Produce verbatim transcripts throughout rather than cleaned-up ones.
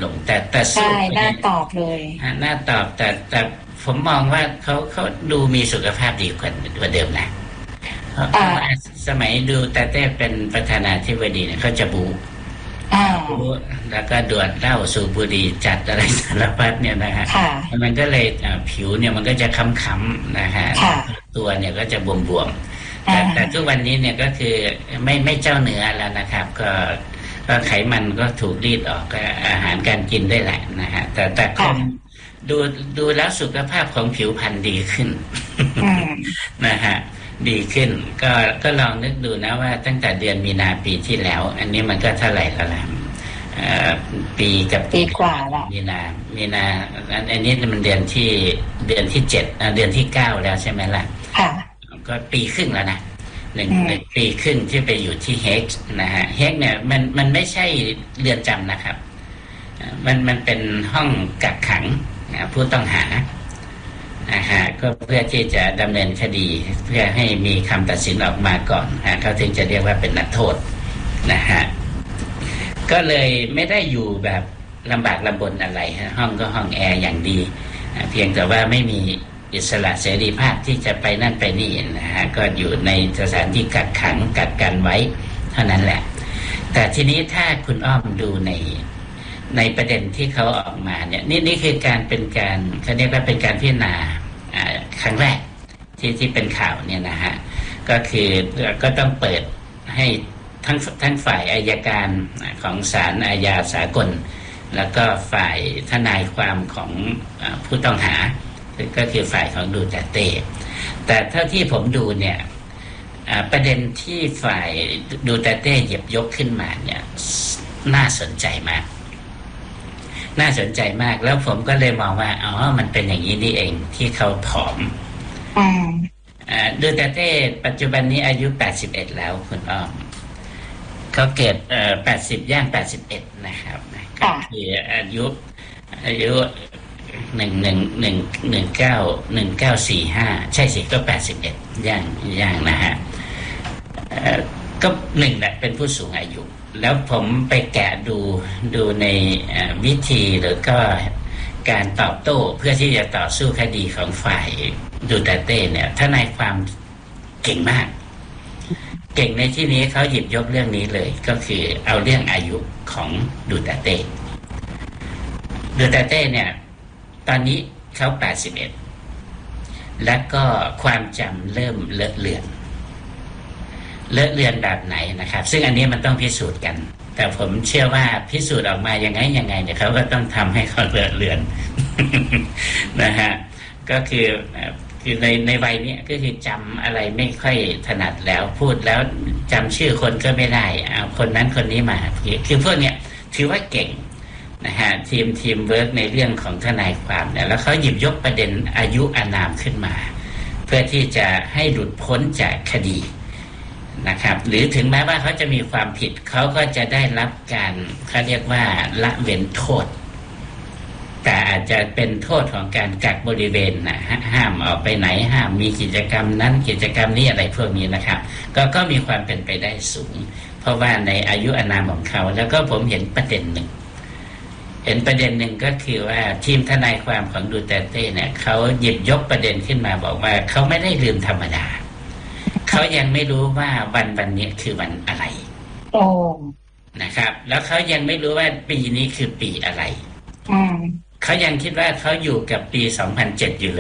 ลงแต่แต่ใช่น่าตอบเลยน่าตอบแต่แต่ผมมองว่าเขาเขาดูมีสุขภาพดีกว่ากว่าเดิมนะเพราะว่าสมัยดูแต่เต้เป็นประธานาธิบดีเนี่ยเขาจะบูบูแล้วก็ดวดเหล้าสูบบุหรี่จัดอะไรสารพัดเนี่ยนะฮะมันก็เลยผิวเนี่ยมันก็จะค้ำๆนะฮะตัวเนี่ยก็จะบวมๆแต่แต่ทุกวันนี้เนี่ยก็คือไม่ไม่เจ้าเนื้อแล้วนะครับก็ก็ไขมันก็ถูกรีดออกก็อาหารการกินได้แหละนะฮะแต่แต่คงดูดูแล้วสุขภาพของผิวพรรณดีขึ้นนะฮะดีขึ้นก็ก็ลองนึกดูนะว่าตั้งแต่เดือนมีนาปีที่แล้วอันนี้มันก็เท่าไหร่แล้วล่ะปีกับปีกว่าแล้วมีนามีนาอันนี้มันเดือนที่เดือนที่เจ็ดเดือนที่เก้าแล้วใช่ไหมล่ะค่ะก็ปีครึ่งแล้วนะหนึ่งปีครึ่งที่ไปอยู่ที่เฮกนะฮะเฮกเนี่ยมันมันไม่ใช่เรือนจำนะครับมันมันเป็นห้องกักขังผู้ต้องหานะฮะก็เพื่อที่จะดำเนินคดีเพื่อให้มีคำตัดสินออกมาก่อนนะเขาถึงจะเรียกว่าเป็นนักโทษนะฮะก็เลยไม่ได้อยู่แบบลำบากลำบนอะไรห้องก็ห้องแอร์อย่างดีเพียงแต่ว่าไม่มีอิสระเสรีภาพที่จะไปนั่นไปนี่นะฮะก็อยู่ในสถานที่กักขังกักกันไว้เท่านั้นแหละแต่ทีนี้ถ้าคุณอ้อมดูในในประเด็นที่เขาออกมาเนี่ยนี่นี่คือการเป็นการเขาเรียกว่าเป็นการพิจารณาครั้งแรกที่ที่เป็นข่าวเนี่ยนะฮะก็คือก็ต้องเปิดให้ทั้งทั้งฝ่ายอัยการของศาลอาญาสากลแล้วก็ฝ่ายทนายความของผู้ต้องหาก็คือฝ่ายของดูเตเต้แต่เท่าที่ผมดูเนี่ยประเด็นที่ฝ่ายดูเตเต้หยิบยกขึ้นมาเนี่ยน่าสนใจมากน่าสนใจมากแล้วผมก็เลยมองว่าอ๋อมันเป็นอย่างนี้นี่เองที่เขาผอมอ่าดูเตเต้ปัจจุบันนี้อายุแปดสิบเอ็ดแล้วคุณอ้อมเขาเกิดเอ่อแปดสิบย่างแปดสิบเอ็ดนะครับก็คืออายุอายุหนึ่งหนึ่งหนึ่งหนึ่งเก้าหนึ่งเก้าสี่ห้าใช่สิก็แปดสิบเอ็ดย่างย่างนะฮะก็หนึ่งแหละเป็นผู้สูงอายุแล้วผมไปแกะดูดูในวิธีหรือก็การตอบโต้เพื่อที่จะต่อสู้คดีของฝ่ายดูเตเต้เนี่ยทนายความเก่งมากเก่งในที่นี้เขาหยิบยกเรื่องนี้เลยก็คือเอาเรื่องอายุของดูเตเต้ดูเตเต้เนี่ยตอนนี้เขาแปดสิบเอ็ดแล้วก็ความจำเริ่มเลอะเลือนเลอะเลือนแบบไหนนะครับซึ่งอันนี้มันต้องพิสูจน์กันแต่ผมเชื่อว่าพิสูจน์ออกมายังไงยังไงเนี่ยเขาก็ต้องทำให้เขาเลอะเลือน นะฮะก็คือคือในในวัยนี้ก็คือจำอะไรไม่ค่อยถนัดแล้วพูดแล้วจำชื่อคนก็ไม่ได้เอาคนนั้นคนนี้มาคือพวกเนี้ยถือว่าเก่งนะฮะทีมทีมเวิร์กในเรื่องของทนายความเนี่ยแล้วเขาหยิบยกประเด็นอายุอานามขึ้นมาเพื่อที่จะให้หลุดพ้นจากคดีนะครับหรือถึงแม้ว่าเขาจะมีความผิดเขาก็จะได้รับการเขาเรียกว่าละเว้นโทษแต่อาจจะเป็นโทษของการกักบริเวณนะห้ามออกไปไหนห้ามมีกิจกรรมนั้นกิจกรรมนี้อะไรพวกนี้นะครับก็ก็มีความเป็นไปได้สูงเพราะว่าในอายุอานามของเขาแล้วก็ผมเห็นประเด็นหนึ่งเห็นประเด็นหนึ่งก็คือว่าทีมทนายความของดูเตเต้เนี่ยเขาหยิบยกประเด็นขึ้นมาบอกว่าเขาไม่ได้ลืมธรรมดาเขายังไม่รู้ว่าวันวันนี้คือวันอะไรโอ้นะครับแล้วเขายังไม่รู้ว่าปีนี้คือปีอะไรอืมเขายังคิดว่าเขาอยู่กับปีสองพันเจ็ดอยู่เลย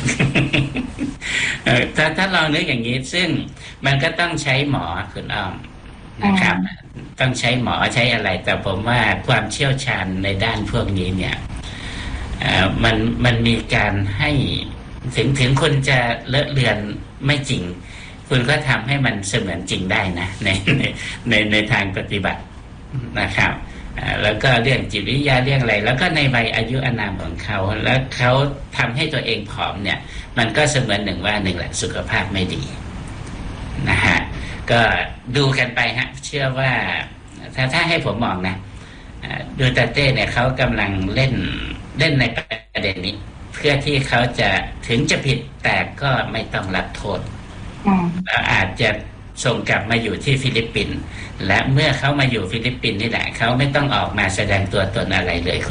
ถ้าถ้าเรานึกอย่างนี้ซึ่งมันก็ต้องใช้หมอคุณอ้อมนะครับต้องใช้หมอใช้อะไรแต่ผมว่าความเชี่ยวชาญในด้านพวกนี้เนี่ยมันมันมีการให้ถึงถึงคนจะเลอะเลือนไม่จริงคุณก็ทำให้มันเสมือนจริงได้นะในในในในทางปฏิบัตินะครับแล้วก็เรื่องจิตวิทยาเรื่องอะไรแล้วก็ในวัยอายุอานามของเขาแล้วเขาทำให้ตัวเองผอมเนี่ยมันก็เสมือนหนึ่งว่าหนึ่งแหละสุขภาพไม่ดีนะฮะก็ดูกันไปฮะเชื่อว่าถ้าถ้าให้ผมมองนะดูเตเต้เนี่ยเขากำลังเล่นเล่นในประเด็นนี้เพื่อที่เขาจะถึงจะผิดแต่ก็ไม่ต้องรับโทษแล้วอาจจะส่งกลับมาอยู่ที่ฟิลิปปินส์และเมื่อเขามาอยู่ฟิลิปปินส์นี่แหละเขาไม่ต้องออกมาแสดงตัวตนอะไรเลย